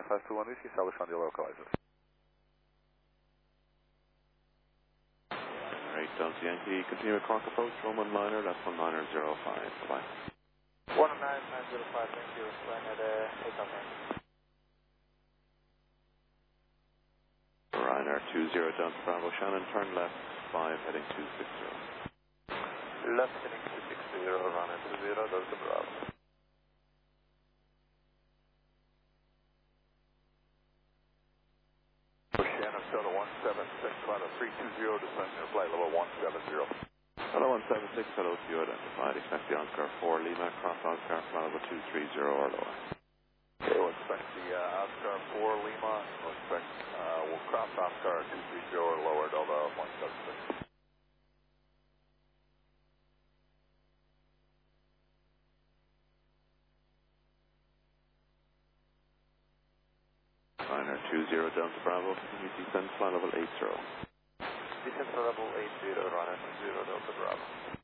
Belfast 21 Whiskey, establish on the localizers. Right, down to Yankee, continue with Cork approach, Roman liner, that's 19005, bye. 19905, thank you, flying at 8,000. Ryanair 20 down to Bravo Shannon, turn left 5 heading 260. Left heading 260, Ryanair 20, Delta Bravo. Shannon, Delta 176, Delta 320, descend near flight level 170. Hello 176, hello to you identified, expect the Oscar 4 Lima, cross Oscar, flight level 230 or lower. Okay, we'll expect the Oscar 4 Lima, we'll expect, we'll cross Oscar 230 or lower, Delta 176. Ryanair 20 down to Bravo, continue descend flight level 80. Descent level 80, Ryanair 20, Delta Bravo.